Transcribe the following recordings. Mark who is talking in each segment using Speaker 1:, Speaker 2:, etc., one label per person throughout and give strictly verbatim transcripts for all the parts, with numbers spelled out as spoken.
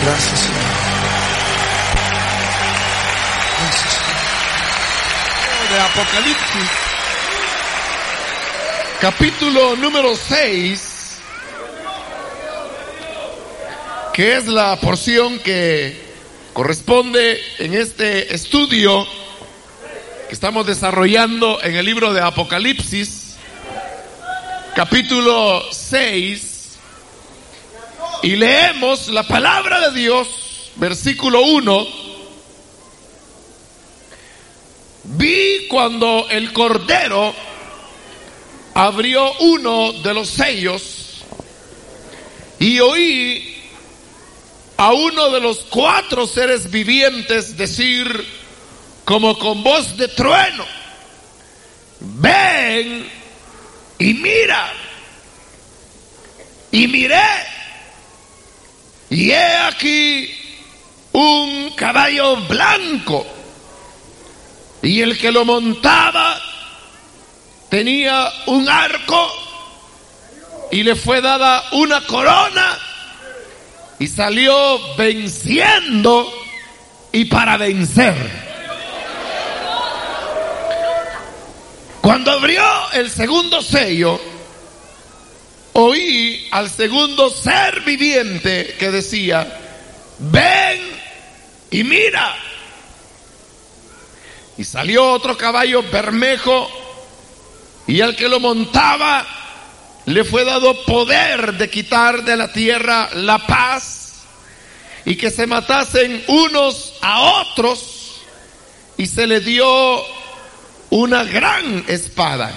Speaker 1: Gracias, Señor. Gracias, Señor.
Speaker 2: De Apocalipsis, capítulo número seis, que es la porción que corresponde en este estudio que estamos desarrollando en el libro de Apocalipsis, capítulo seis. Y leemos la palabra de Dios, versículo uno. Vi cuando el Cordero abrió uno de los sellos y oí a uno de los cuatro seres vivientes decir como con voz de trueno: ven y mira. Y miré, y he aquí un caballo blanco, y el que lo montaba tenía un arco, y le fue dada una corona, y salió venciendo y para vencer. Cuando abrió el segundo sello, oí al segundo ser viviente que decía: ven y mira. Y salió otro caballo bermejo, y al que lo montaba le fue dado poder de quitar de la tierra la paz, y que se matasen unos a otros, y se le dio una gran espada.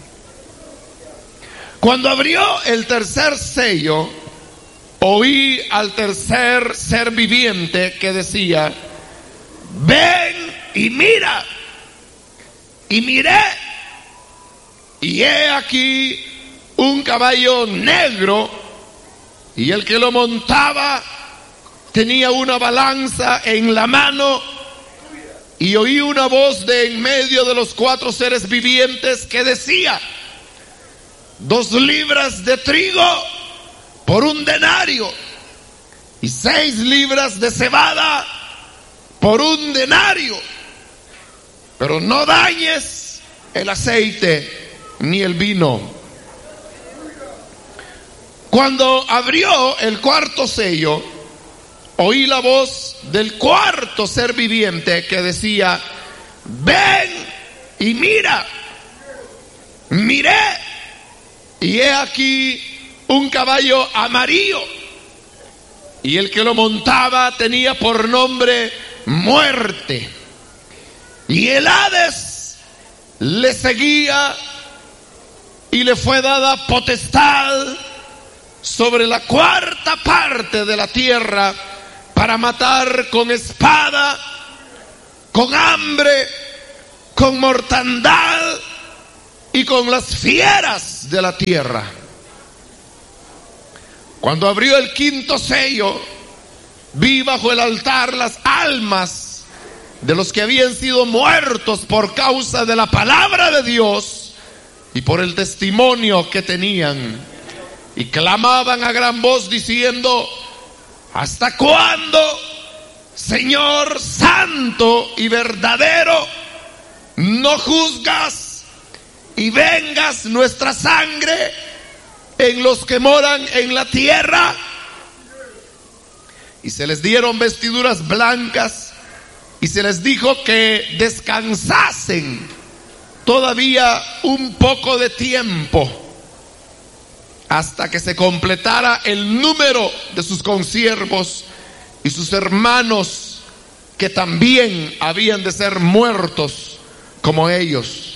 Speaker 2: Cuando abrió el tercer sello, oí al tercer ser viviente que decía: ven y mira. Y miré, y he aquí un caballo negro, y el que lo montaba tenía una balanza en la mano, y oí una voz de en medio de los cuatro seres vivientes que decía: dos libras de trigo por un denario, y seis libras de cebada por un denario, pero no dañes el aceite ni el vino. Cuando abrió el cuarto sello, oí la voz del cuarto ser viviente que decía: ven y mira. Miré, y he aquí un caballo amarillo, y el que lo montaba tenía por nombre Muerte, y el Hades le seguía, y le fue dada potestad sobre la cuarta parte de la tierra para matar con espada, con hambre, con mortandad y con las fieras de la tierra. Cuando abrió el quinto sello, vi bajo el altar las almas de los que habían sido muertos por causa de la palabra de Dios y por el testimonio que tenían, y clamaban a gran voz diciendo: ¿hasta cuándo, Señor santo y verdadero, no juzgas y vengas nuestra sangre en los que moran en la tierra? Y se les dieron vestiduras blancas, y se les dijo que descansasen todavía un poco de tiempo, hasta que se completara el número de sus consiervos y sus hermanos, que también habían de ser muertos como ellos.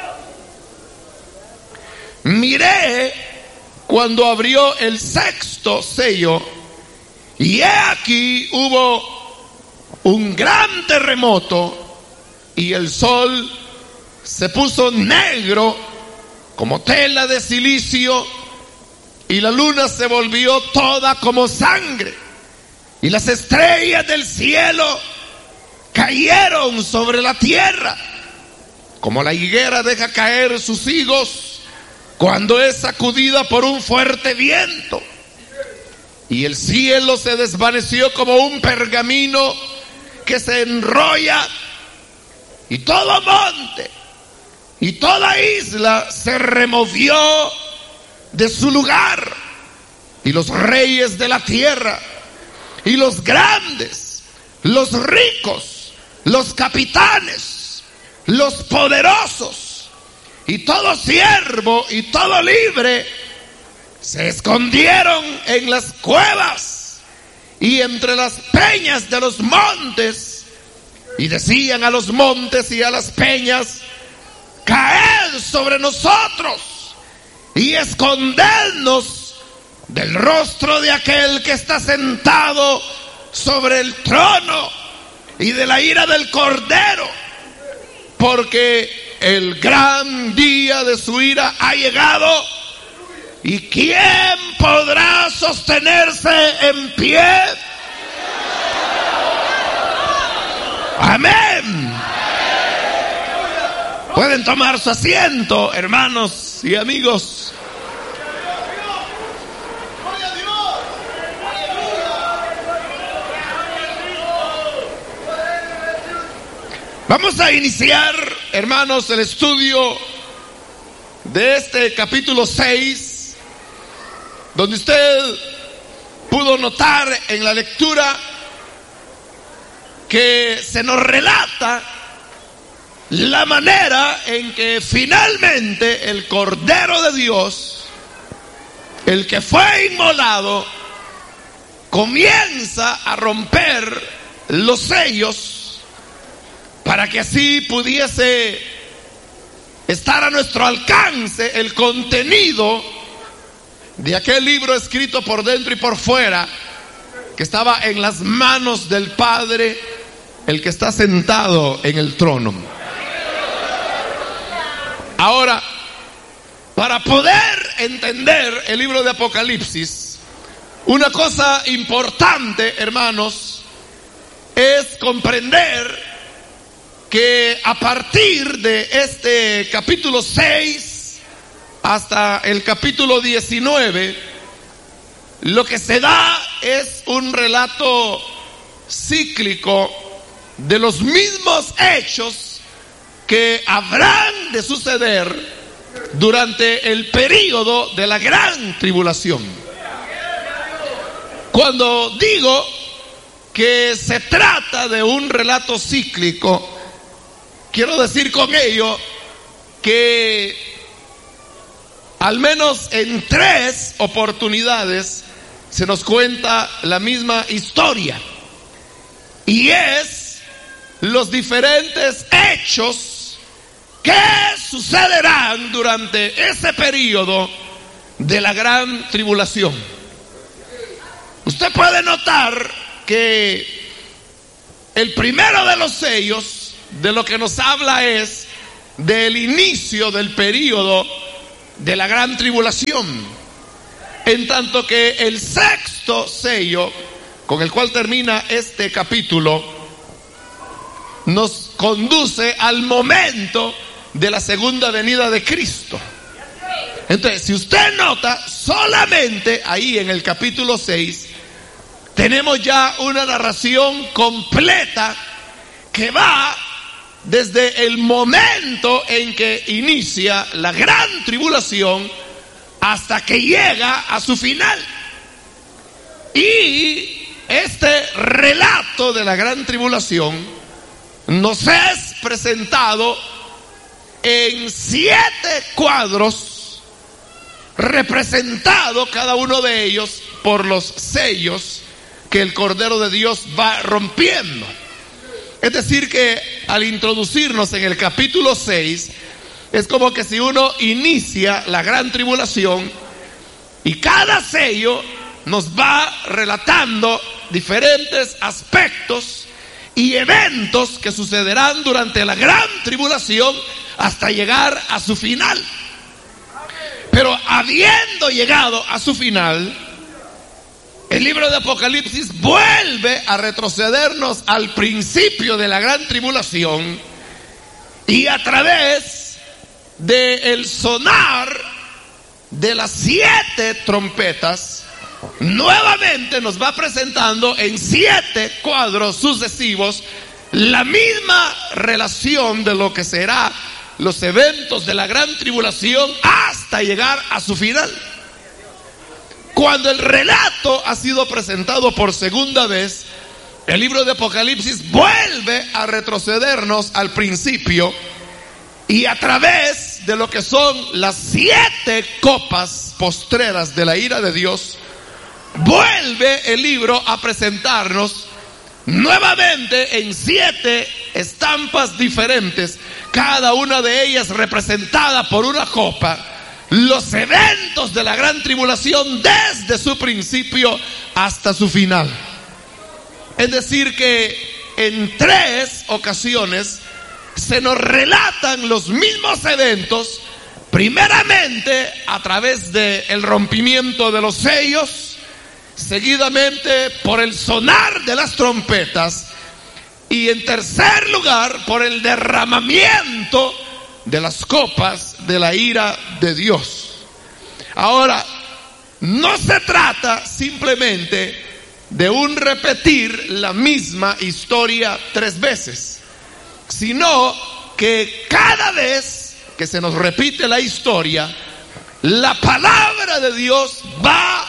Speaker 2: Miré cuando abrió el sexto sello, y he aquí hubo un gran terremoto, y el sol se puso negro como tela de silicio, y la luna se volvió toda como sangre, y las estrellas del cielo cayeron sobre la tierra, como la higuera deja caer sus higos cuando es sacudida por un fuerte viento. y el cielo se desvaneció como un pergamino que se enrolla, y todo monte y toda isla se removió de su lugar, y los reyes de la tierra, y los grandes, los ricos, los capitanes, los poderosos, y todo siervo y todo libre, se escondieron en las cuevas y entre las peñas de los montes, y decían a los montes y a las peñas: caed sobre nosotros y escondednos del rostro de aquel que está sentado sobre el trono y de la ira del Cordero, porque el gran día de su ira ha llegado. ¿Y quién podrá sostenerse en pie? Amén. Pueden tomar su asiento, hermanos y amigos. Vamos a iniciar, hermanos, el estudio de este capítulo seis, donde usted pudo notar en la lectura que se nos relata la manera en que finalmente el Cordero de Dios, el que fue inmolado, comienza a romper los sellos para que así pudiese estar a nuestro alcance el contenido de aquel libro escrito por dentro y por fuera, que estaba en las manos del Padre, el que está sentado en el trono. Ahora, para poder entender el libro de Apocalipsis, una cosa importante, hermanos, es comprender que a partir de este capítulo seis hasta el capítulo diecinueve, lo que se da es un relato cíclico de los mismos hechos que habrán de suceder durante el período de la gran tribulación. Cuando digo que se trata de un relato cíclico, quiero decir con ello que al menos en tres oportunidades se nos cuenta la misma historia, y es los diferentes hechos que sucederán durante ese periodo de la gran tribulación. Usted puede notar que el primero de los sellos de lo que nos habla es del inicio del periodo de la gran tribulación, en tanto que el sexto sello, con el cual termina este capítulo, nos conduce al momento de la segunda venida de Cristo. Entonces, si usted nota, solamente ahí en el capítulo seis tenemos ya una narración completa que va desde el momento en que inicia la gran tribulación hasta que llega a su final. Y este relato de la gran tribulación nos es presentado en siete cuadros, representado cada uno de ellos por los sellos que el Cordero de Dios va rompiendo. Es decir que al introducirnos en el capítulo seis, es como que si uno inicia la gran tribulación y cada sello nos va relatando diferentes aspectos y eventos que sucederán durante la gran tribulación hasta llegar a su final. Pero habiendo llegado a su final, el libro de Apocalipsis vuelve a retrocedernos al principio de la gran tribulación, y a través del sonar de las siete trompetas nuevamente nos va presentando en siete cuadros sucesivos la misma relación de lo que será los eventos de la gran tribulación hasta llegar a su final. Cuando el relato ha sido presentado por segunda vez, el libro de Apocalipsis vuelve a retrocedernos al principio y a través de lo que son las siete copas postreras de la ira de Dios, vuelve el libro a presentarnos nuevamente en siete estampas diferentes, cada una de ellas representada por una copa, los eventos de la gran tribulación desde su principio hasta su final. Es decir que en tres ocasiones se nos relatan los mismos eventos, primeramente a través del rompimiento de los sellos, seguidamente por el sonar de las trompetas y en tercer lugar por el derramamiento de las copas de la ira de Dios. Ahora, no se trata simplemente de un repetir la misma historia tres veces, sino que cada vez que se nos repite la historia, la palabra de Dios va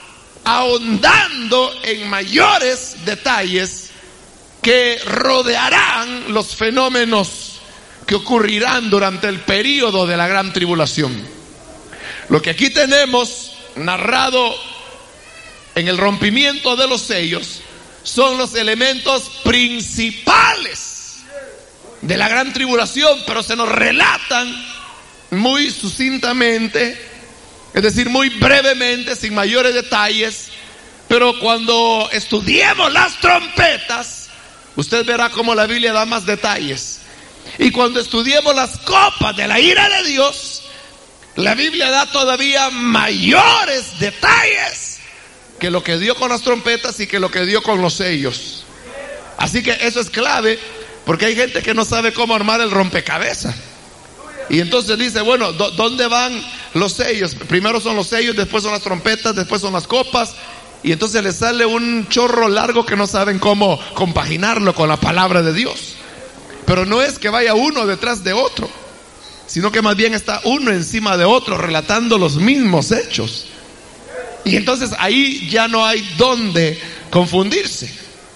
Speaker 2: ahondando en mayores detalles que rodearán los fenómenos que ocurrirán durante el período de la gran tribulación. Lo que aquí tenemos narrado en el rompimiento de los sellos son los elementos principales de la gran tribulación, pero se nos relatan muy sucintamente, es decir, muy brevemente, sin mayores detalles. Pero cuando estudiemos las trompetas, usted verá cómo la Biblia da más detalles. Y cuando estudiemos las copas de la ira de Dios, la Biblia da todavía mayores detalles que lo que dio con las trompetas y que lo que dio con los sellos. Así que eso es clave, porque hay gente que no sabe cómo armar el rompecabezas. Y entonces dice, bueno, ¿dónde van los sellos? Primero son los sellos, después son las trompetas, después son las copas. Y entonces le sale un chorro largo que no saben cómo compaginarlo con la palabra de Dios. Pero no es que vaya uno detrás de otro, sino que más bien está uno encima de otro relatando los mismos hechos. Y entonces ahí ya no hay dónde confundirse.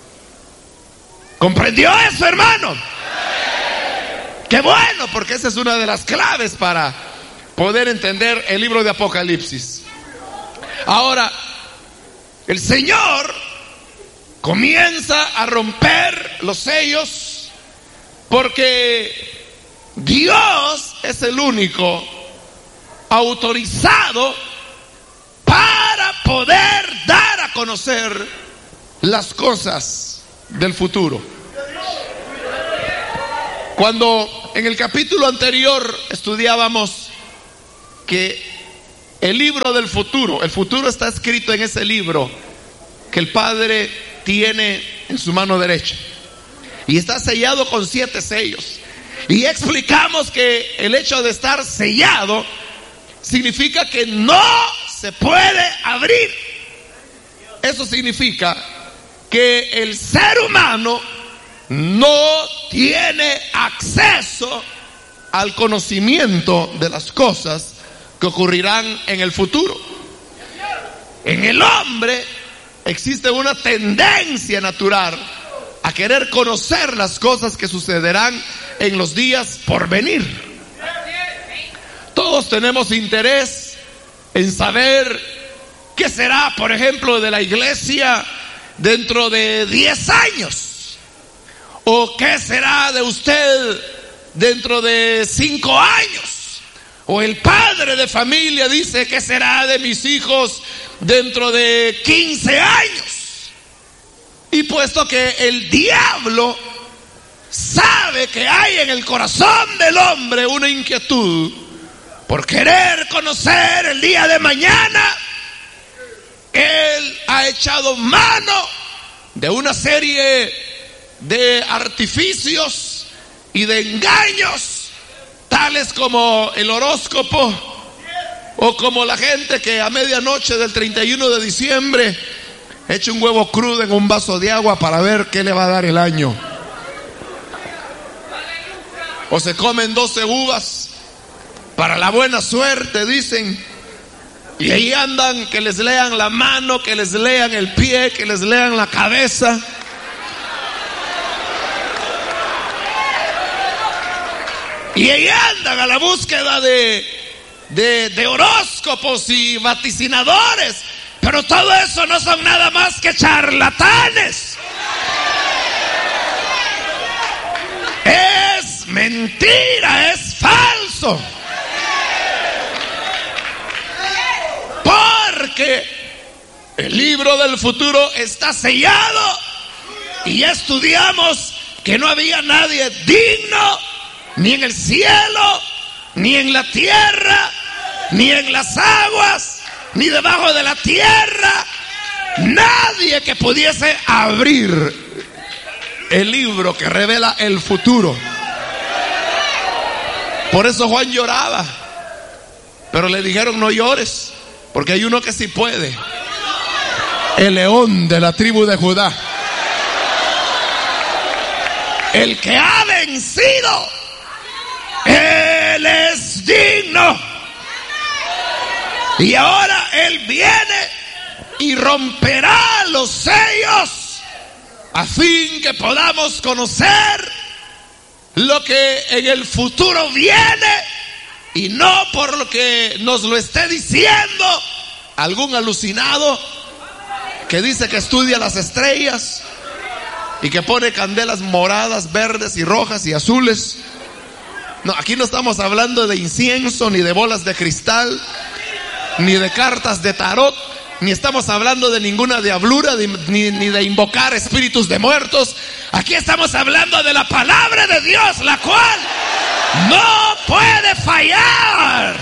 Speaker 2: ¿Comprendió eso, hermano? ¡Qué bueno! Porque esa es una de las claves para poder entender el libro de Apocalipsis. Ahora, el Señor comienza a romper los sellos porque Dios es el único autorizado para poder dar a conocer las cosas del futuro. Cuando en el capítulo anterior estudiábamos que el libro del futuro, el futuro está escrito en ese libro que el Padre tiene en su mano derecha y está sellado con siete sellos. Y explicamos que el hecho de estar sellado significa que no se puede abrir. Eso significa que el ser humano no tiene acceso al conocimiento de las cosas que ocurrirán en el futuro. En el hombre existe una tendencia natural a querer conocer las cosas que sucederán en los días por venir. Todos tenemos interés en saber qué será, por ejemplo, de la iglesia dentro de diez años. ¿O qué será de usted dentro de cinco años? O el padre de familia dice, ¿qué será de mis hijos dentro de quince años? Y puesto que el diablo sabe que hay en el corazón del hombre una inquietud por querer conocer el día de mañana, él ha echado mano de una serie de artificios y de engaños, tales como el horóscopo O como la gente que a medianoche del treinta y uno de diciembre echa un huevo crudo en un vaso de agua para ver qué le va a dar el año. O se comen doce uvas para la buena suerte, dicen. Y ahí andan, que les lean la mano, que les lean el pie, que les lean la cabeza. Y ahí andan a la búsqueda de, de, de horóscopos y vaticinadores. Pero todo eso no son nada más que charlatanes. Es mentira, es falso. Porque el libro del futuro está sellado y ya estudiamos que no había nadie digno, ni en el cielo, ni en la tierra, ni en las aguas, ni debajo de la tierra, nadie que pudiese abrir el libro que revela el futuro. Por eso Juan lloraba, pero le dijeron: no llores, porque hay uno que sí puede, el león de la tribu de Judá, el que ha vencido. Él es digno. Y ahora Él viene y romperá los sellos a fin que podamos conocer lo que en el futuro viene, y no por lo que nos lo esté diciendo algún alucinado que dice que estudia las estrellas y que pone candelas moradas, verdes y rojas y azules. No, aquí no estamos hablando de incienso, ni de bolas de cristal, ni de cartas de tarot, ni estamos hablando de ninguna diablura, ni, ni de invocar espíritus de muertos. Aquí estamos hablando de la palabra de Dios, la cual no puede fallar.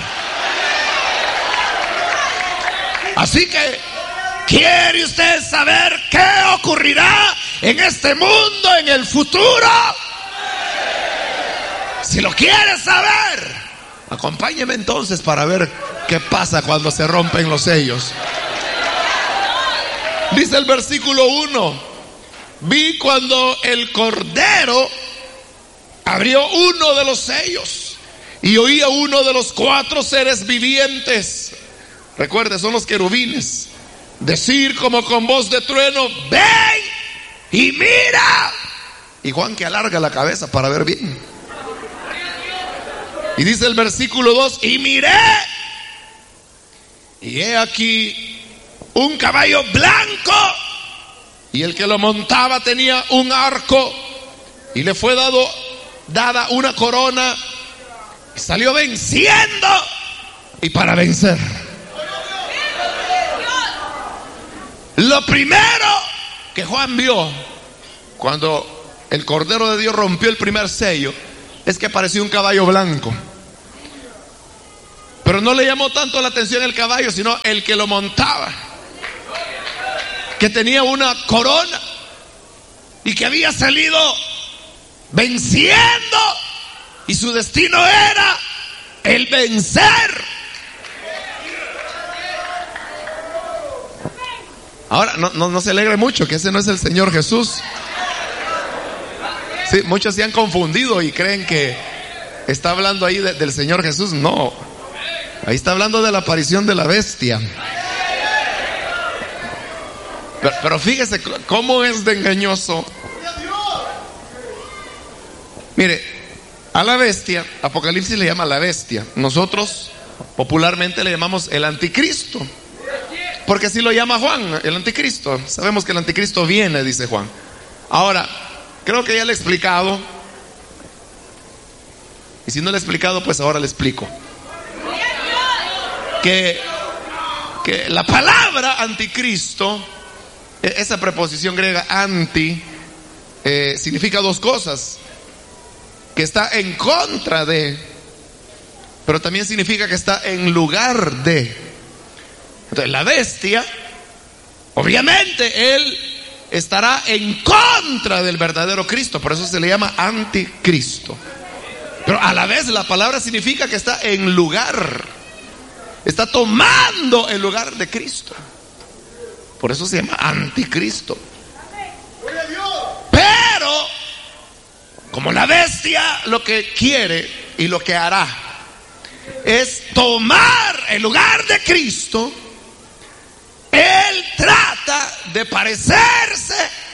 Speaker 2: Así que, ¿quiere usted saber qué ocurrirá en este mundo en el futuro? Si lo quiere saber, acompáñeme entonces para ver qué pasa cuando se rompen los sellos. Dice el versículo uno: vi cuando el Cordero abrió uno de los sellos y oí a uno de los cuatro seres vivientes, recuerde, son los querubines, decir como con voz de trueno: ven y mira. Y Juan que alarga la cabeza para ver bien. Y dice el versículo dos: y miré, y he aquí un caballo blanco, y el que lo montaba tenía un arco, y le fue dado, dada una corona, y salió venciendo y para vencer. Lo primero que Juan vio cuando el Cordero de Dios rompió el primer sello es que apareció un caballo blanco. Pero no le llamó tanto la atención el caballo, sino el que lo montaba, que tenía una corona y que había salido venciendo, y su destino era el vencer. Ahora, no, no, no se alegre mucho, que ese no es el Señor Jesús. Sí, muchos se han confundido y creen que está hablando ahí de, del Señor Jesús. No, ahí está hablando de la aparición de la bestia. Pero, pero fíjese cómo es de engañoso. Mire, a la bestia, Apocalipsis le llama la bestia. Nosotros popularmente le llamamos el anticristo, porque así lo llama Juan, el anticristo. Sabemos que el anticristo viene, dice Juan. Ahora, creo que ya le he explicado, y si no le he explicado, pues ahora le explico. Que, que la palabra anticristo, esa preposición griega anti, eh, significa dos cosas: que está en contra de, pero también significa que está en lugar de. Entonces la bestia, obviamente él estará en contra del verdadero Cristo, por eso se le llama anticristo. Pero a la vez la palabra significa que está en lugar. está tomando el lugar de Cristo. Por eso se llama anticristo. Pero como la bestia lo que quiere y lo que hará es tomar el lugar de Cristo, él trata de parecerse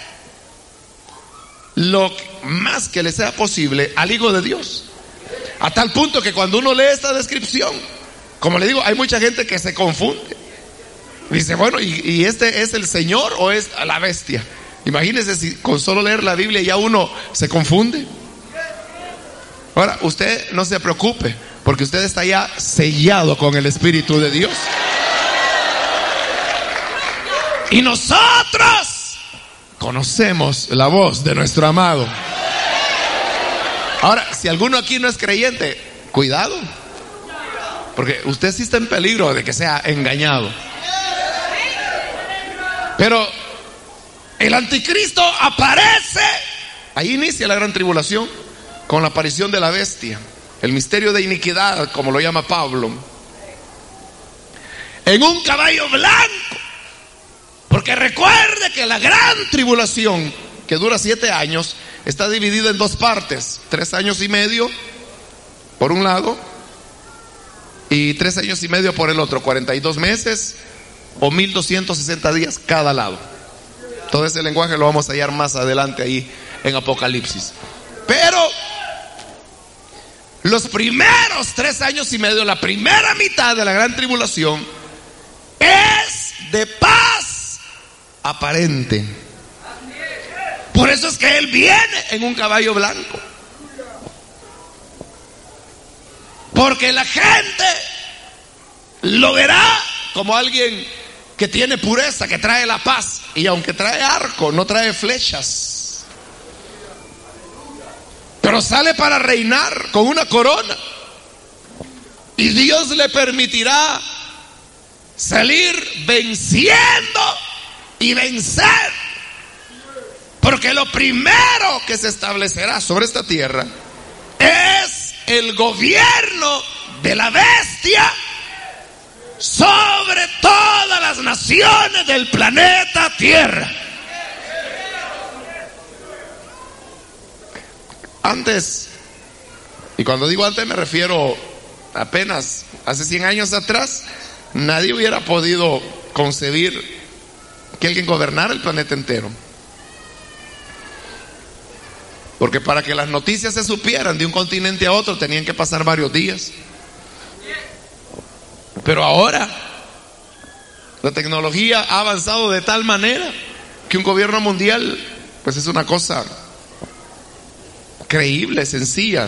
Speaker 2: lo más que le sea posible al Hijo de Dios, a tal punto que cuando uno lee esta descripción, como le digo, hay mucha gente que se confunde. Dice, bueno, ¿y, y este es el Señor o es la bestia? Imagínese si con solo leer la Biblia ya uno se confunde. Ahora, usted no se preocupe, porque usted está ya sellado con el Espíritu de Dios. Y nosotros conocemos la voz de nuestro amado. Ahora, si alguno aquí no es creyente, cuidado, porque usted sí está en peligro de que sea engañado. Pero el anticristo aparece, ahí inicia la gran tribulación, con la aparición de la bestia, el misterio de iniquidad, como lo llama Pablo, en un caballo blanco. Porque recuerde que la gran tribulación, que dura siete años, está dividida en dos partes: tres años y medio por un lado y tres años y medio por el otro, cuarenta y dos meses o mil doscientos sesenta días cada lado. Todo ese lenguaje lo vamos a hallar más adelante ahí en Apocalipsis. Pero los primeros tres años y medio, la primera mitad de la gran tribulación, es de paz aparente. Por eso es que él viene en un caballo blanco, porque la gente lo verá como alguien que tiene pureza, que trae la paz. Y aunque trae arco, no trae flechas, pero sale para reinar con una corona. Y Dios le permitirá salir venciendo y vencer, porque lo primero que se establecerá sobre esta tierra es el gobierno de la bestia sobre todas las naciones del planeta Tierra. Antes, y cuando digo antes me refiero apenas hace cien años atrás, nadie hubiera podido concebir que alguien gobernara el planeta entero. Porque para que las noticias se supieran de un continente a otro tenían que pasar varios días. Pero ahora la tecnología ha avanzado de tal manera que un gobierno mundial pues es una cosa creíble, sencilla.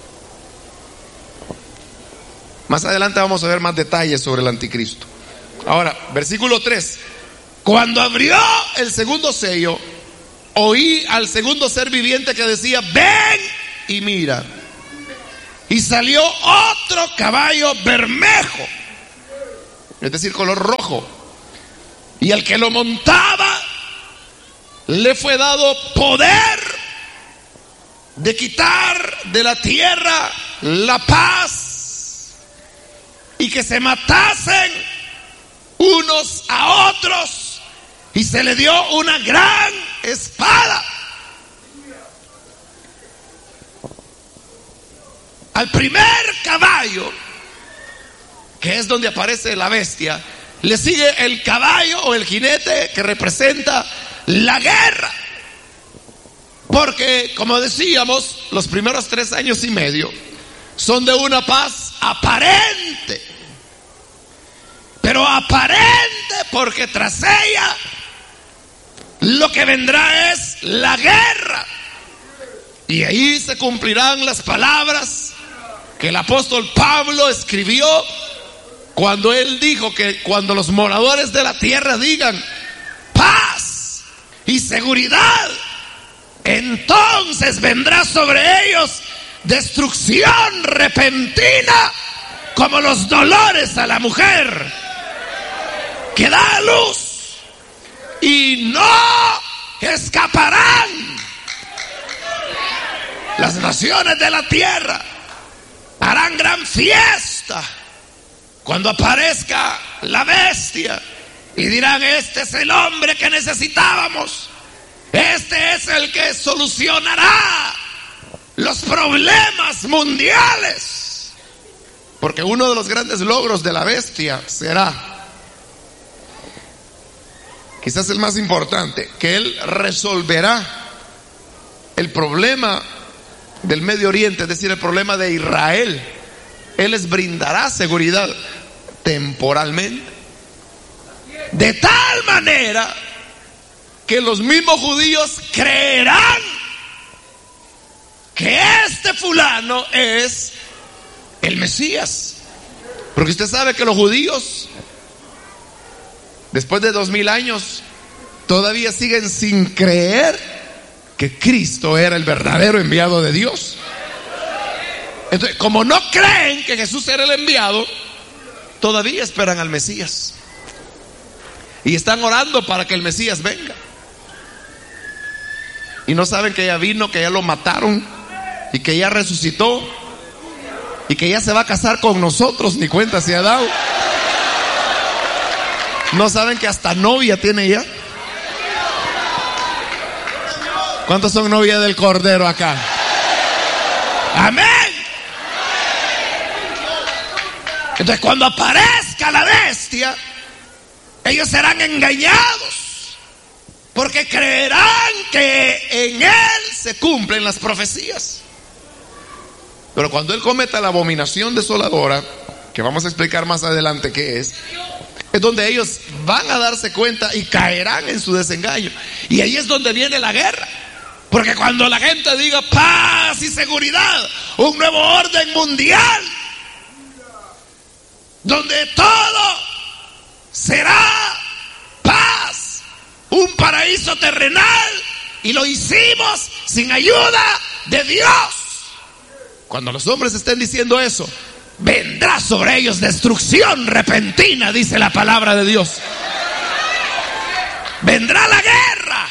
Speaker 2: Más adelante vamos a ver más detalles sobre el anticristo. Ahora, versículo tres: cuando abrió el segundo sello, oí al segundo ser viviente que decía: ven y mira. Y salió otro caballo bermejo, es decir, color rojo, y al que lo montaba le fue dado poder de quitar de la tierra la paz, y que se matasen unos a otros, y se le dio una gran espada. Al primer caballo, que es donde aparece la bestia, le sigue el caballo o el jinete que representa la guerra. Porque, como decíamos, los primeros tres años y medio son de una paz aparente. Pero aparente porque tras ella lo que vendrá es la guerra. Y ahí se cumplirán las palabras que el apóstol Pablo escribió cuando él dijo que cuando los moradores de la tierra digan paz y seguridad, entonces vendrá sobre ellos destrucción repentina, como los dolores a la mujer que da a luz, y no escaparán las naciones de la tierra. Harán gran fiesta cuando aparezca la bestia y dirán: este es el hombre que necesitábamos, este es el que solucionará los problemas mundiales. Porque uno de los grandes logros de la bestia será, quizás el más importante, que él resolverá el problema del Medio Oriente, es decir, el problema de Israel. Él les brindará seguridad temporalmente, de tal manera que los mismos judíos creerán que este fulano es el Mesías. Porque usted sabe que los judíos, después de dos mil años, todavía siguen sin creer que Cristo era el verdadero enviado de Dios. Entonces, como no creen que Jesús era el enviado, todavía esperan al Mesías y están orando para que el Mesías venga. Y no saben que ya vino, que ya lo mataron y que ya resucitó y que ya se va a casar con nosotros, ni cuenta se ha dado. No saben que hasta novia tiene ya. ¿Cuántos son novia del Cordero acá? Amén. Entonces, cuando aparezca la bestia, ellos serán engañados, porque creerán que en él se cumplen las profecías. Pero cuando él cometa la abominación desoladora, que vamos a explicar más adelante qué es, es donde ellos van a darse cuenta y caerán en su desengaño. Y ahí es donde viene la guerra. Porque cuando la gente diga paz y seguridad, un nuevo orden mundial, donde todo será paz, un paraíso terrenal, y lo hicimos sin ayuda de Dios. Cuando los hombres estén diciendo eso, vendrá sobre ellos destrucción repentina, dice la palabra de Dios. Vendrá la guerra.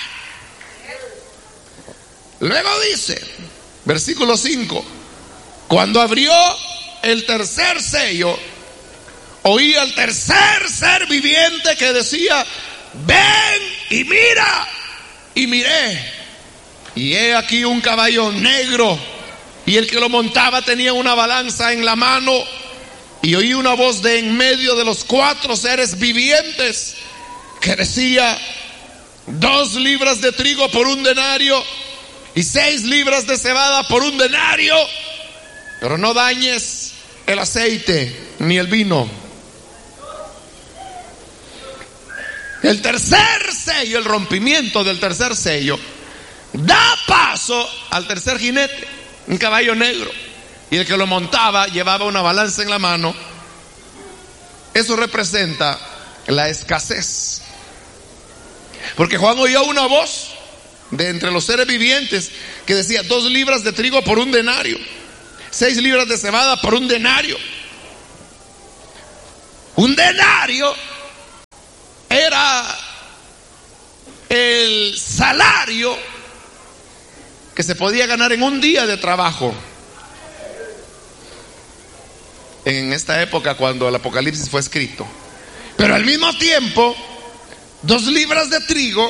Speaker 2: Luego dice, versículo cinco: cuando abrió el tercer sello, oí al tercer ser viviente que decía: ven y mira. Y miré, y he aquí un caballo negro, y el que lo montaba tenía una balanza en la mano. Y oí una voz de en medio de los cuatro seres vivientes que decía: dos libras de trigo por un denario, y seis libras de cebada por un denario, pero no dañes el aceite ni el vino. El tercer sello, el rompimiento del tercer sello, da paso al tercer jinete, un caballo negro, y el que lo montaba llevaba una balanza en la mano. Eso representa la escasez, porque Juan oyó una voz de entre los seres vivientes que decía: dos libras de trigo por un denario, seis libras de cebada por un denario. Un denario era el salario que se podía ganar en un día de trabajo en esta época cuando el Apocalipsis fue escrito. Pero al mismo tiempo, dos libras de trigo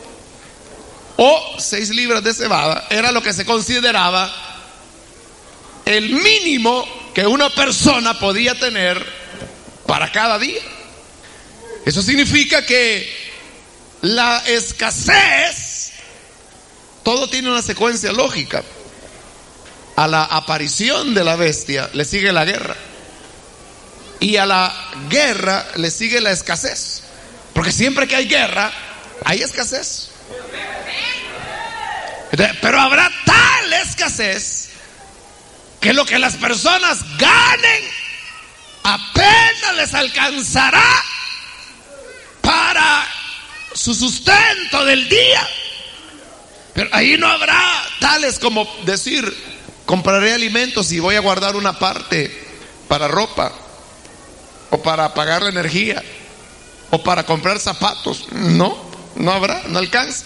Speaker 2: o seis libras de cebada era lo que se consideraba el mínimo que una persona podía tener para cada día. Eso significa que la escasez, todo tiene una secuencia lógica. A la aparición de la bestia le sigue la guerra, y a la guerra le sigue la escasez, porque siempre que hay guerra hay escasez. Pero habrá tal escasez que lo que las personas ganen apenas les alcanzará para su sustento del día. Pero ahí no habrá tales como decir: compraré alimentos y voy a guardar una parte para ropa, o para pagar la energía, o para comprar zapatos. No, no habrá, no alcanza.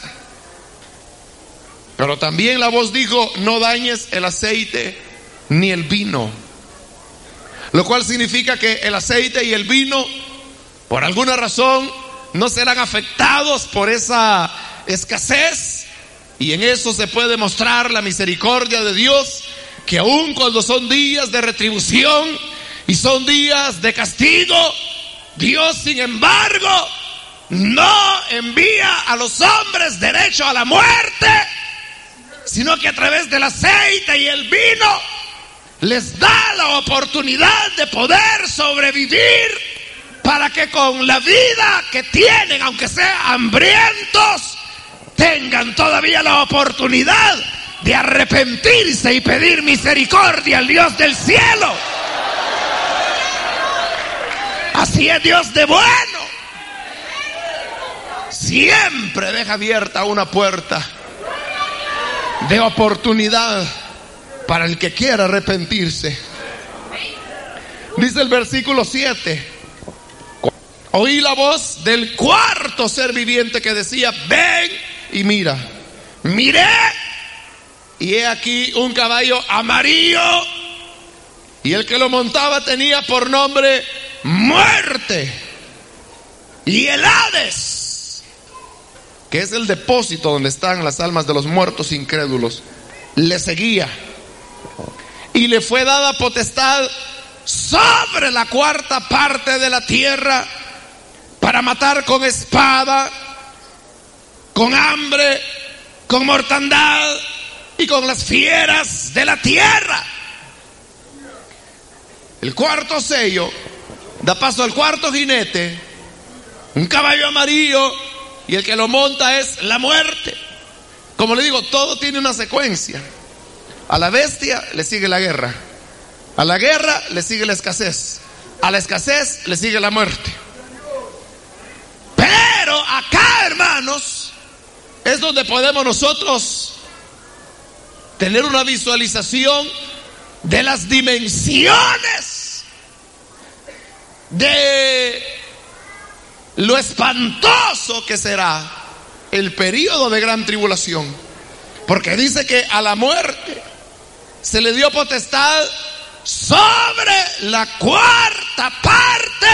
Speaker 2: Pero también la voz dijo: no dañes el aceite ni el vino. lo cual significa que el aceite y el vino, por alguna razón, no serán afectados por esa escasez. Y en eso se puede mostrar la misericordia de Dios, que aun cuando son días de retribución y son días de castigo, Dios, sin embargo, no envía a los hombres derecho a la muerte, sino que a través del aceite y el vino les da la oportunidad de poder sobrevivir, para que con la vida que tienen, aunque sean hambrientos, tengan todavía la oportunidad de arrepentirse y pedir misericordia al Dios del cielo. Así es Dios de bueno. Siempre deja abierta una puerta de oportunidad para el que quiera arrepentirse. Dice el versículo siete: oí la voz del cuarto ser viviente que decía: ven y mira. Miré, y he aquí un caballo amarillo, y el que lo montaba tenía por nombre Muerte, y el Hades, que es el depósito donde están las almas de los muertos incrédulos, le seguía, y le fue dada potestad sobre la cuarta parte de la tierra, para matar con espada, con hambre, con mortandad y con las fieras de la tierra. El cuarto sello da paso al cuarto jinete, un caballo amarillo, y el que lo monta es la muerte. Como le digo, todo tiene una secuencia. A la bestia le sigue la guerra, a la guerra le sigue la escasez, a la escasez le sigue la muerte. Pero acá, hermanos, es donde podemos nosotros tener una visualización de las dimensiones de lo espantoso que será el periodo de gran tribulación. Porque dice que a la muerte se le dio potestad sobre la cuarta parte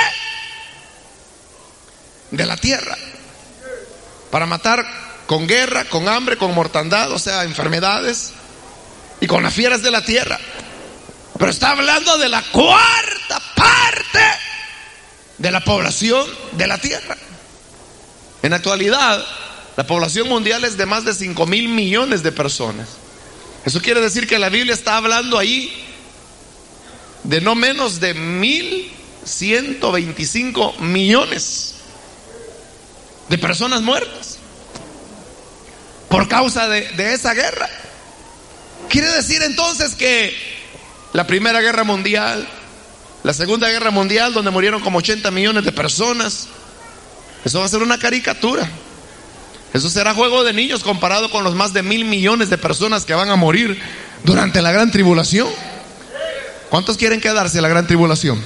Speaker 2: de la tierra, para matar con guerra, con hambre, con mortandad, o sea, enfermedades, y con las fieras de la tierra. Pero está hablando de la cuarta parte de la población de la tierra. En la actualidad, la población mundial es de más de cinco mil millones de personas. Eso quiere decir que la Biblia está hablando ahí de no menos de mil ciento veinticinco millones de personas muertas por causa de, de esa guerra. Quiere decir entonces que la Primera Guerra Mundial, la Segunda Guerra Mundial, donde murieron como ochenta millones de personas, eso va a ser una caricatura. Eso será juego de niños comparado con los más de mil millones de personas que van a morir durante la gran tribulación. ¿Cuántos quieren quedarse en la gran tribulación?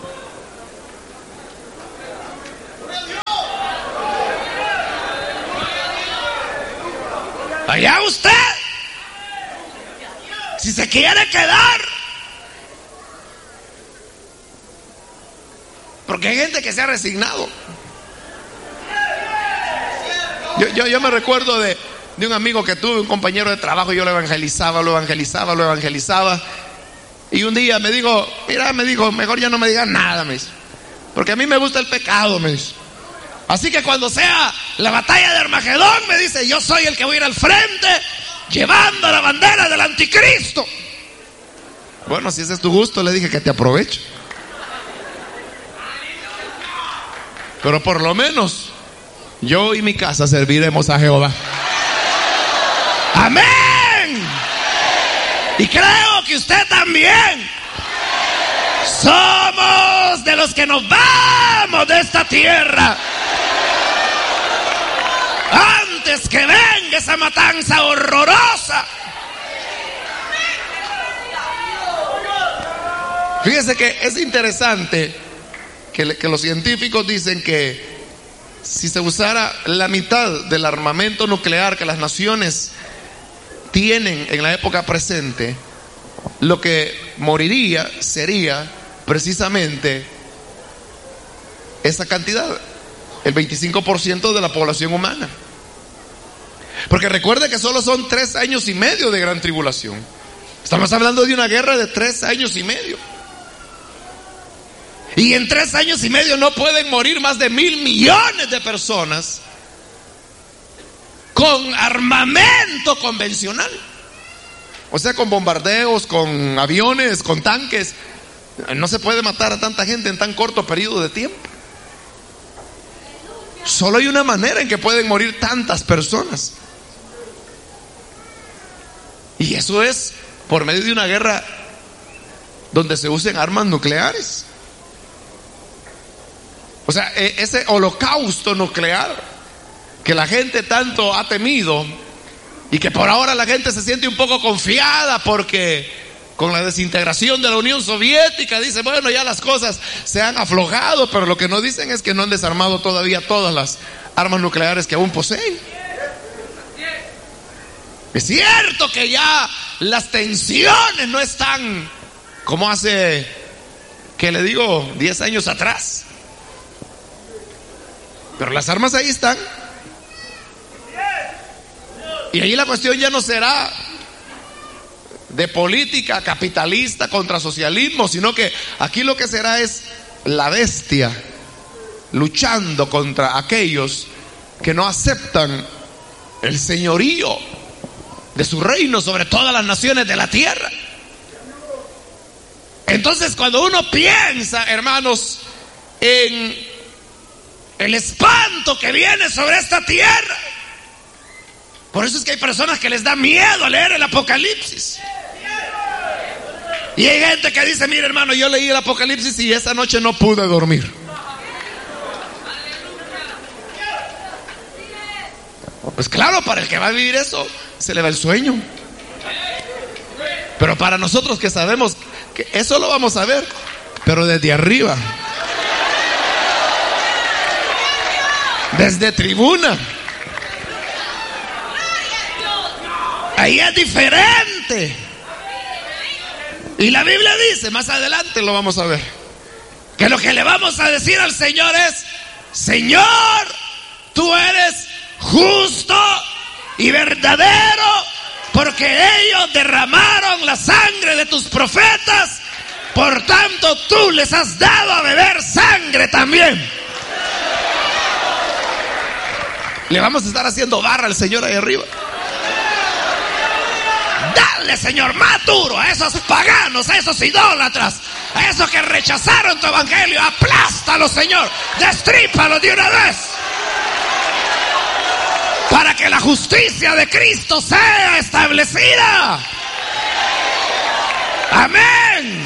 Speaker 2: Allá usted, si se quiere quedar. Porque hay gente que se ha resignado. Yo, yo, yo me recuerdo de, de un amigo que tuve, un compañero de trabajo. Yo lo evangelizaba, lo evangelizaba, lo evangelizaba. Y un día me dijo, mira, me dijo, mejor ya no me digas nada, me dice, porque a mí me gusta el pecado, me dice. Así que cuando sea la batalla de Armagedón, me dice, yo soy el que voy a ir al frente llevando la bandera del anticristo. Bueno, si ese es tu gusto, le dije que te aprovecho. Pero por lo menos yo y mi casa serviremos a Jehová. Amén. Y creo que usted también. Somos de los que nos vamos de esta tierra antes que venga esa matanza horrorosa. Fíjese que es interesante que, que los científicos dicen que si se usara la mitad del armamento nuclear que las naciones tienen en la época presente, lo que moriría sería precisamente esa cantidad, el veinticinco por ciento de la población humana. Porque recuerde que solo son tres años y medio de gran tribulación. Estamos hablando de una guerra de tres años y medio. Y en tres años y medio no pueden morir más de mil millones de personas con armamento convencional. O sea, con bombardeos, con aviones, con tanques. No se puede matar a tanta gente en tan corto periodo de tiempo. Solo hay una manera en que pueden morir tantas personas. Y eso es por medio de una guerra donde se usen armas nucleares. O sea, ese holocausto nuclear que la gente tanto ha temido y que por ahora la gente se siente un poco confiada porque con la desintegración de la Unión Soviética dice, bueno, ya las cosas se han aflojado, pero lo que no dicen es que no han desarmado todavía todas las armas nucleares que aún poseen. Es cierto que ya las tensiones no están como hace, ¿qué le digo?, diez años atrás. Pero las armas ahí están. Y ahí la cuestión ya no será de política capitalista contra socialismo, sino que aquí lo que será es la bestia luchando contra aquellos que no aceptan el señorío de su reino sobre todas las naciones de la tierra. Entonces, cuando uno piensa, hermanos, en el espanto que viene sobre esta tierra, por eso es que hay personas que les da miedo leer el Apocalipsis. Y hay gente que dice, mire hermano, yo leí el Apocalipsis y esa noche no pude dormir. Pues claro, para el que va a vivir eso, se le va el sueño. Pero para nosotros que sabemos que eso lo vamos a ver, pero desde arriba, desde tribuna, ahí es diferente. Y la Biblia dice, más adelante lo vamos a ver, que lo que le vamos a decir al Señor es, Señor, tú eres justo y verdadero, porque ellos derramaron la sangre de tus profetas, por tanto tú les has dado a beber sangre también. Le vamos a estar haciendo barra al Señor ahí arriba. Dale, Señor, más duro a esos paganos, a esos idólatras, a esos que rechazaron tu evangelio. Aplástalos, Señor, destrípalos de una vez, para que la justicia de Cristo sea establecida. Amén.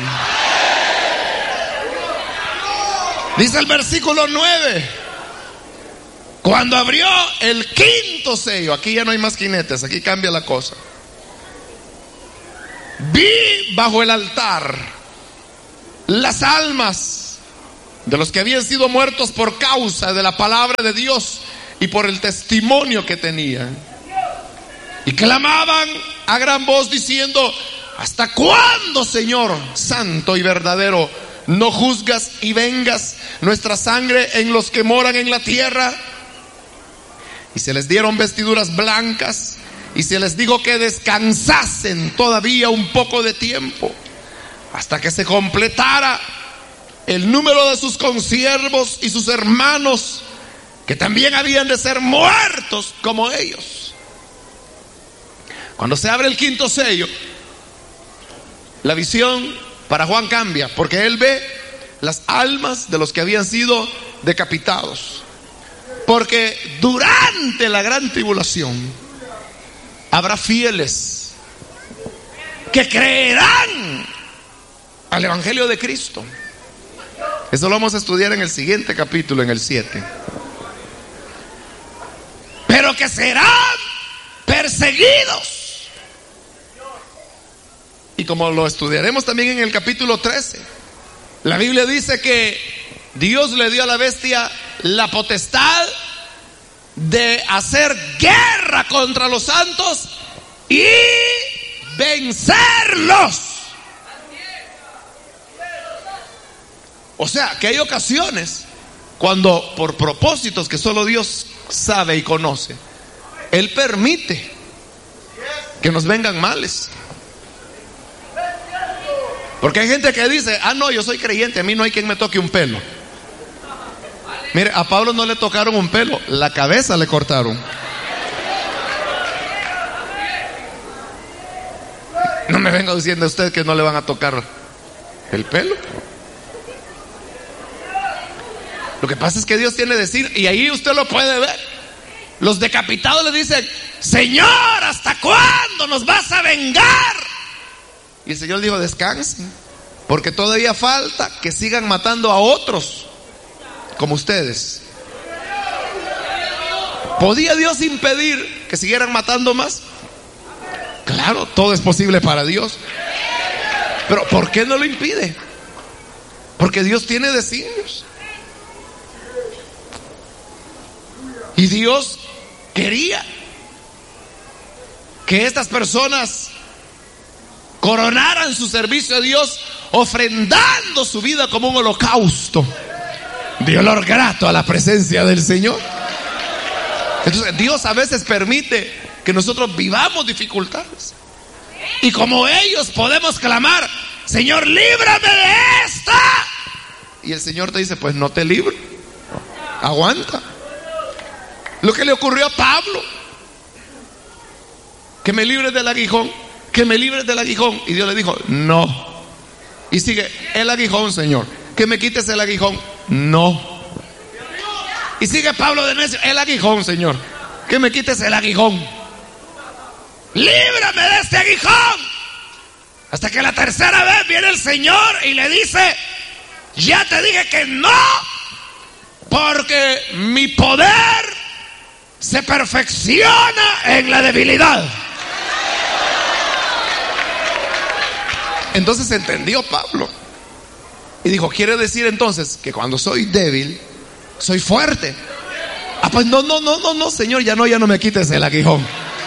Speaker 2: Dice el versículo nueve: cuando abrió el quinto sello, aquí ya no hay más jinetes, aquí cambia la cosa. Vi bajo el altar las almas de los que habían sido muertos por causa de la palabra de Dios y por el testimonio que tenían, y clamaban a gran voz diciendo: ¿hasta cuándo, Señor santo y verdadero, no juzgas y vengas nuestra sangre en los que moran en la tierra? Y se les dieron vestiduras blancas, y se les dijo que descansasen todavía un poco de tiempo, hasta que se completara el número de sus consiervos y sus hermanos, que también habían de ser muertos como ellos. Cuando se abre el quinto sello, la visión para Juan cambia, porque él ve las almas de los que habían sido decapitados. Porque durante la gran tribulación habrá fieles que creerán al evangelio de Cristo. Eso lo vamos a estudiar en el siguiente capítulo, en el siete. Pero que serán perseguidos. Y como lo estudiaremos también en el capítulo trece, la Biblia dice que Dios le dio a la bestia la potestad de hacer guerra contra los santos y vencerlos. O sea, que hay ocasiones cuando por propósitos que solo Dios sabe y conoce, Él permite que nos vengan males. Porque hay gente que dice, ah no, yo soy creyente, a mí no hay quien me toque un pelo. Mire, a Pablo no le tocaron un pelo, la cabeza le cortaron. No me venga diciendo usted que no le van a tocar el pelo. Lo que pasa es que Dios tiene decir, y ahí usted lo puede ver. Los decapitados le dicen, Señor, ¿hasta cuándo nos vas a vengar? Y el Señor dijo, descansen, porque todavía falta que sigan matando a otros como ustedes. ¿Podía Dios impedir que siguieran matando más? Claro, todo es posible para Dios. Pero ¿por qué no lo impide? Porque Dios tiene designios. Y Dios quería que estas personas coronaran su servicio a Dios ofrendando su vida como un holocausto de olor grato a la presencia del Señor. Entonces Dios a veces permite que nosotros vivamos dificultades, y como ellos podemos clamar, Señor, líbrame de esta, y el Señor te dice, pues no te libro, aguanta. Lo que le ocurrió a Pablo, que me libres del aguijón, que me libres del aguijón, y Dios le dijo, no. Y sigue, el aguijón, Señor, que me quites el aguijón, no. Y sigue Pablo de necio, el aguijón, Señor, que me quites el aguijón, líbrame de este aguijón. Hasta que la tercera vez viene el Señor y le dice, ya te dije que no, porque mi poder se perfecciona en la debilidad. Entonces entendió Pablo y dijo, quiere decir entonces que cuando soy débil, soy fuerte. Ah, pues no, no, no, no, no, Señor, ya no, ya no me quites el aguijón.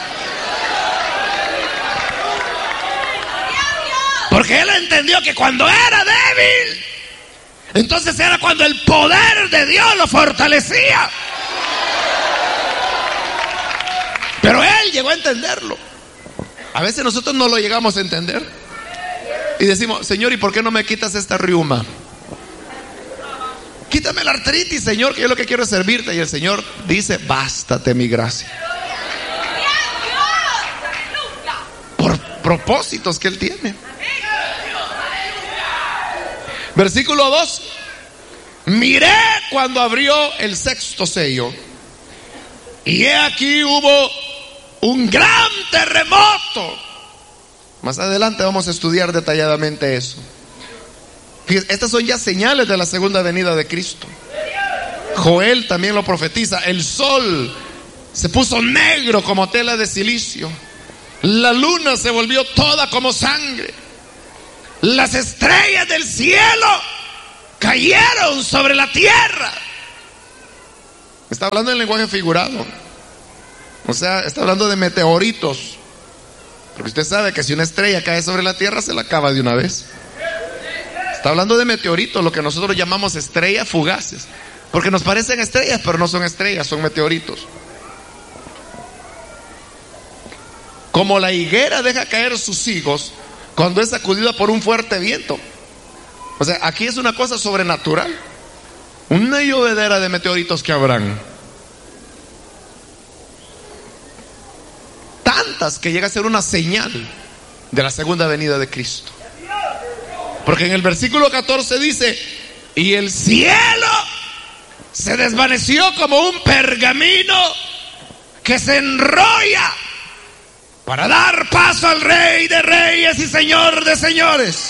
Speaker 2: Porque él entendió que cuando era débil, entonces era cuando el poder de Dios lo fortalecía. Pero él llegó a entenderlo. A veces nosotros no lo llegamos a entender y decimos, Señor, ¿y por qué no me quitas esta riuma? Quítame la artritis, Señor, que yo lo que quiero es servirte. Y el Señor dice, bástate mi gracia. Por propósitos que Él tiene. Versículo dos. Miré cuando abrió el sexto sello, y he aquí hubo un gran terremoto. Más adelante vamos a estudiar detalladamente eso. Fíjense, estas son ya señales de la segunda venida de Cristo. Joel también lo profetiza. El sol se puso negro como tela de silicio. La luna se volvió toda como sangre. Las estrellas del cielo cayeron sobre la tierra. Está hablando en lenguaje figurado. O sea, está hablando de meteoritos. Porque usted sabe que si una estrella cae sobre la tierra, se la acaba de una vez. Está hablando de meteoritos, lo que nosotros llamamos estrellas fugaces. Porque nos parecen estrellas, pero no son estrellas, son meteoritos. Como la higuera deja caer sus higos cuando es sacudida por un fuerte viento. O sea, aquí es una cosa sobrenatural. Una llovedera de meteoritos que habrán. Tantas que llega a ser una señal de la segunda venida de Cristo. Porque en el versículo catorce dice, y el cielo se desvaneció como un pergamino que se enrolla para dar paso al Rey de Reyes y Señor de Señores.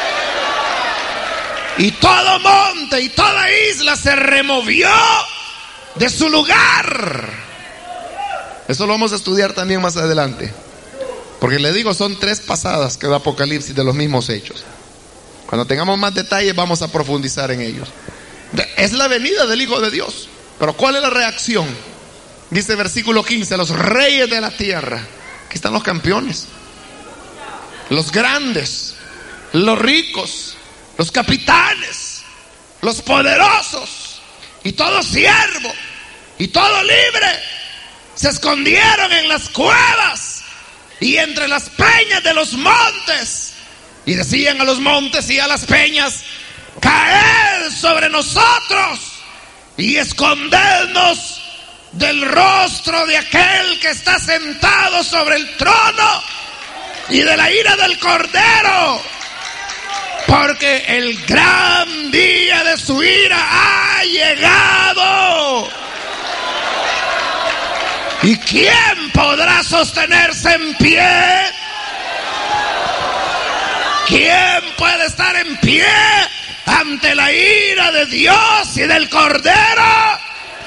Speaker 2: Y todo monte y toda isla se removió de su lugar. Eso lo vamos a estudiar también más adelante. Porque le digo, son tres pasadas que da Apocalipsis de los mismos hechos. Cuando tengamos más detalles vamos a profundizar en ellos. Es la venida del Hijo de Dios. Pero ¿cuál es la reacción? Dice versículo quince, los reyes de la tierra. Aquí están los campeones, los grandes, los ricos, los capitanes, los poderosos y todo siervo y todo libre se escondieron en las cuevas y entre las peñas de los montes, y decían a los montes y a las peñas: caed sobre nosotros y escondednos del rostro de aquel que está sentado sobre el trono y de la ira del Cordero, porque el gran día de su ira ha llegado. ¿Y quién podrá sostenerse en pie? ¿Quién puede estar en pie ante la ira de Dios y del Cordero?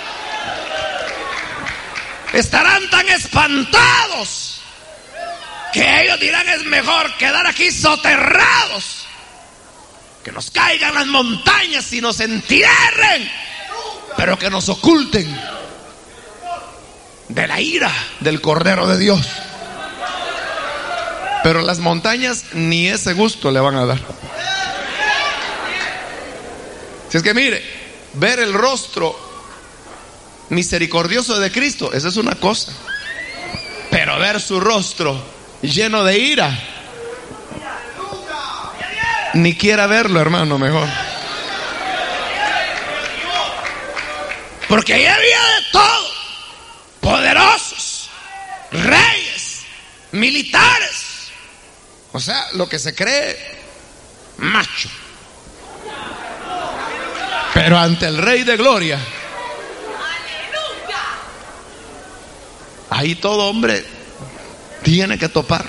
Speaker 2: Estarán tan espantados que ellos dirán: es mejor quedar aquí soterrados, que nos caigan las montañas y nos entierren, pero que nos oculten de la ira del Cordero de Dios. Pero las montañas ni ese gusto le van a dar. Si es que mire, ver el rostro misericordioso de Cristo, esa es una cosa, pero ver su rostro lleno de ira, ni quiera verlo, hermano, mejor. Porque ahí había de todo: poderosos, reyes, militares, o sea, lo que se cree macho. Pero ante el Rey de Gloria, ahí todo hombre tiene que topar.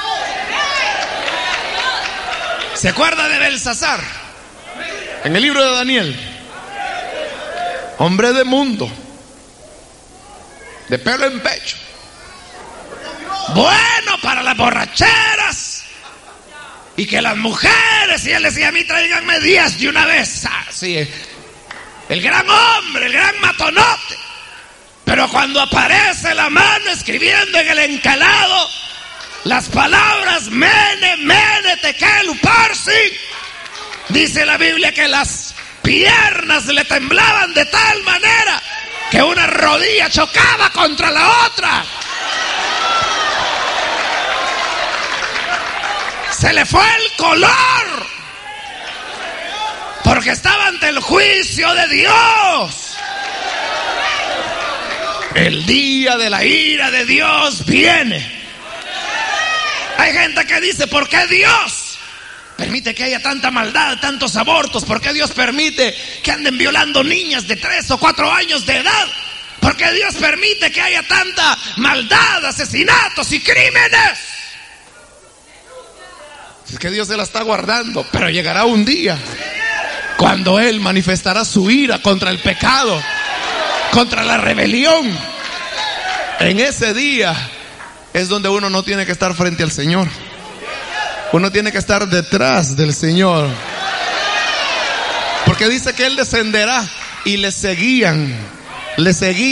Speaker 2: ¿Se acuerda de Belsasar? En el libro de Daniel. Hombre de mundo, de pelo en pecho, bueno para las borracheras, y que las mujeres, y él decía: a mí tráiganme diez de una vez. Así es, el gran hombre, el gran matonote. Pero cuando aparece la mano escribiendo en el encalado las palabras Mene, Mene, Tekel, Uparsin, dice la Biblia que las piernas le temblaban de tal manera que una rodilla chocaba contra la otra. Se le fue el color, porque estaba ante el juicio de Dios. El día de la ira de Dios viene. Hay gente que dice: ¿por qué Dios permite que haya tanta maldad, tantos abortos? ¿Por qué Dios permite que anden violando niñas de tres o cuatro años de edad? ¿Por qué Dios permite que haya tanta maldad, asesinatos y crímenes? Es que Dios se la está guardando, pero llegará un día cuando Él manifestará su ira contra el pecado, contra la rebelión. En ese día es donde uno no tiene que estar frente al Señor. Uno tiene que estar detrás del Señor, porque dice que Él descenderá y le seguían, le seguían.